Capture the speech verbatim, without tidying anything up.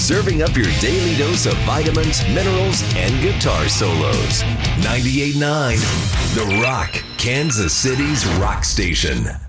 serving up your daily dose of vitamins, minerals, and guitar solos. ninety-eight point nine The Rock, Kansas City's rock station.